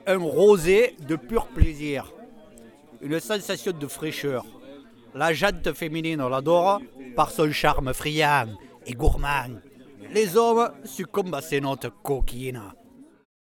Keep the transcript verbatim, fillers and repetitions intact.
Un rosé de pur plaisir. Une sensation de fraîcheur. La jante féminine, on l'adore par son charme friand et gourmand. Les hommes succombent à ces notes coquines.